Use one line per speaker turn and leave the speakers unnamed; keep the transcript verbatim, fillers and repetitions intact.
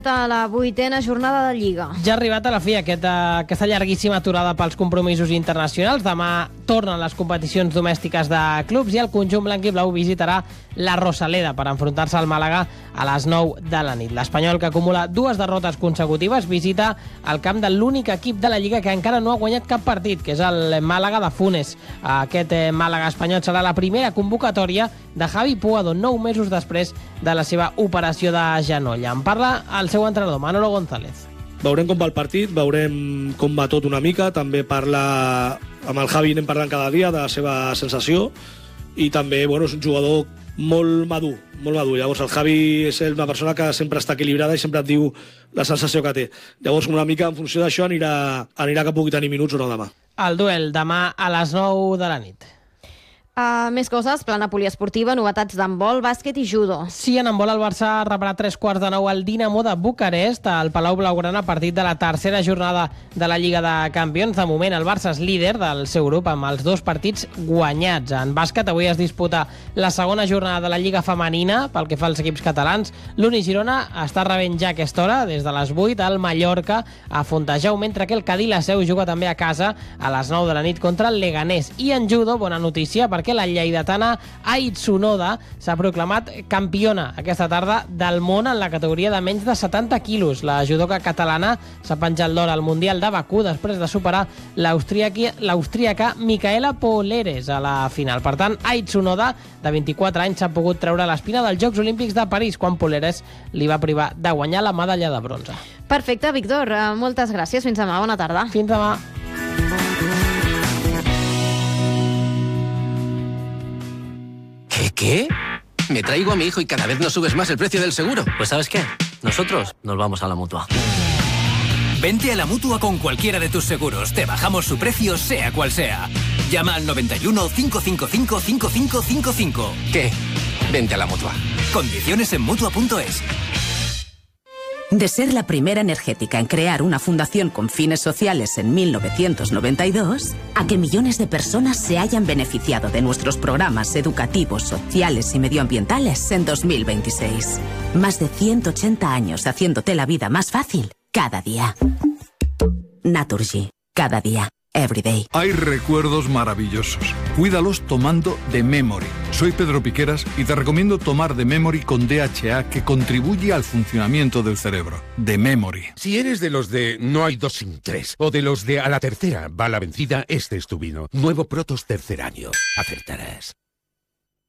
a la vuitena jornada de Lliga.
Ja ha arribat a la fi aquest, aquesta llarguíssima aturada pels compromisos internacionals. Demà tornen les competicions domèstiques de clubs i el conjunt blanc i blau visitarà la Rosaleda per enfrontar-se al Màlaga a les nou de la nit. L'Espanyol, que acumula dues derrotes consecutives, visita el camp de l'únic equip de la Lliga que encara no ha guanyat cap partit, que és el Màlaga de Funes. Aquest Màlaga espanyol serà la primera convocatòria de Javi Puado, nou mesos després de la seva operació de genoll. En parla el seu entrenador, Manolo González.
Veurem com va el partit, veurem com va tot una mica, també parla amb el Javi, anem parlant cada dia de la seva sensació, i també bueno, és un jugador molt madur, molt madur. Llavors el Javi és una persona que sempre està equilibrada i sempre et diu la sensació que té. Llavors una mica en funció d'això anirà, anirà que pugui tenir minuts o no demà.
El duel demà a les nou de la nit.
Uh, més coses, plana poliesportiva, novetats d'handbol, bàsquet i judo.
Sí, en handbol el Barça rebrà tres quarts de nou al Dinamo de Bucarest, al Palau Blaugrana, a partit de la tercera jornada de la Lliga de Campions. De moment el Barça és líder del seu grup amb els dos partits guanyats. En bàsquet avui es disputa la segona jornada de la Lliga femenina pel que fa als equips catalans. L'Uni Girona està rebent ja a aquesta hora, des de les vuit, al Mallorca a Fontejau, mentre que el Cadí la Seu juga també a casa a les nou de la nit contra el Leganés. I en judo, bona notícia, perquè la lleidatana Ai Tsunoda s'ha proclamat campiona aquesta tarda del món en la categoria de menys de setanta quilos. La judoka catalana s'ha penjat l'or al Mundial de Bakú després de superar l'austríaca Micaela Poleres a la final. Per tant, Ai Tsunoda, de vint-i-quatre anys, s'ha pogut treure l'espina dels Jocs Olímpics de París, quan Poleres li va privar de guanyar la medalla de bronze.
Perfecte, Víctor. Moltes gràcies. Fins demà. Bona tarda.
Fins demà.
¿Qué, qué? Me traigo a mi hijo y cada vez nos subes más el precio del seguro.
Pues ¿sabes qué? Nosotros nos vamos a la Mutua.
Vente a la Mutua con cualquiera de tus seguros. Te bajamos su precio, sea cual sea. Llama al noventa y uno, cinco cinco cinco, cinco cinco cinco cinco.
¿Qué? Vente a la Mutua.
Condiciones en Mutua punto es.
De ser la primera energética en crear una fundación con fines sociales en mil novecientos noventa y dos, a que millones de personas se hayan beneficiado de nuestros programas educativos, sociales y medioambientales en dos mil veintiséis. Más de ciento ochenta años haciéndote la vida más fácil cada día. Naturgy. Cada día. Everyday.
Hay recuerdos maravillosos. Cuídalos tomando The Memory. Soy Pedro Piqueras y te recomiendo tomar The Memory con D H A, que contribuye al funcionamiento del cerebro. The Memory.
Si eres de los de no hay dos sin tres, o de los de a la tercera va la vencida, este es tu vino. Nuevo Protos tercer año. Acertarás.